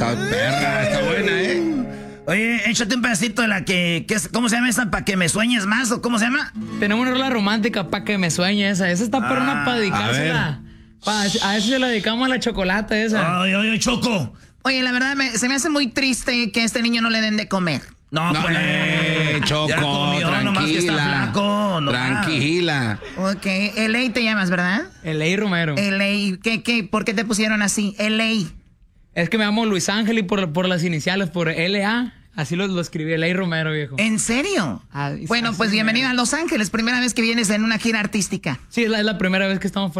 Está perra, está buena, Oye, échate un pedacito de la ¿cómo se llama esa? ¿Para que me sueñes más? ¿O cómo se llama? Tenemos una rola romántica para que me sueñe esa. Esa está perrona para dedicársela. A ver si se la dedicamos a la Chocolata esa. Ay, Choco. Oye, la verdad, se me hace muy triste que a este niño no le den de comer. No, Choco, ya comió, tranquila. nomás que está flaco, Tranquila. Ok, L.A. te llamas, ¿verdad? L.A. Romero. L.A. ¿Por qué te pusieron así? L.A. Es que me llamo Luis Ángel y por las iniciales, por L.A. Así lo escribí, L.A. Romero, viejo. ¿En serio? Bueno, pues bienvenido a Los Ángeles. Primera vez que vienes en una gira artística. Sí, es la primera vez que estamos